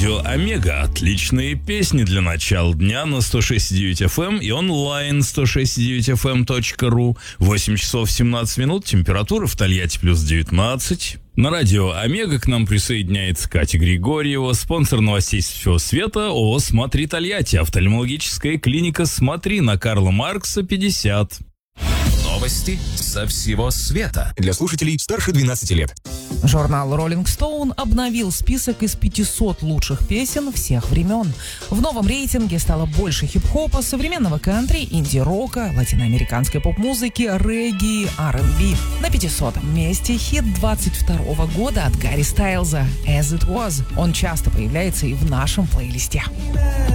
Радио Омега. Отличные песни для начала дня на 106.9 FM и онлайн 106.9fm.ru. 8 часов 17 минут. Температура в Тольятти плюс 19. На радио Омега к нам присоединяется Катя Григорьева, спонсор новостей со всего света ООО «Смотри Тольятти», офтальмологическая клиника «Смотри» на Карла Маркса, 50. Новости со всего света. Для слушателей старше 12 лет. Журнал Rolling Stone обновил список из 500 лучших песен всех времен. В новом рейтинге стало больше хип-хопа, современного кантри, инди-рока, латиноамериканской поп-музыки, регги, R&B. На 500-м месте хит 22 года от Гарри Стайлза «As It Was». Он часто появляется и в нашем плейлисте.